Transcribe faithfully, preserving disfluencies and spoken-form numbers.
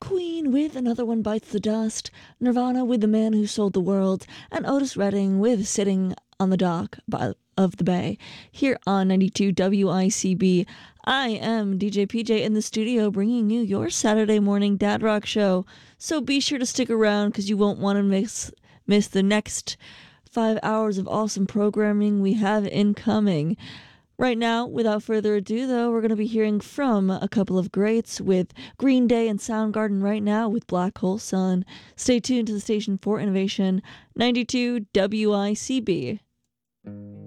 Queen with Another One Bites the Dust, Nirvana with The Man Who Sold the World, and Otis Redding with Sitting on the Dock by, of the Bay, here on ninety-two W I C B. I am D J P J in the studio bringing you your Saturday morning dad rock show, so be sure to stick around because you won't want to miss, miss the next five hours of awesome programming we have incoming. Right now, without further ado, though, we're going to be hearing from a couple of greats with Green Day and Soundgarden right now with Black Hole Sun. Stay tuned to the station for innovation, ninety-two W I C B.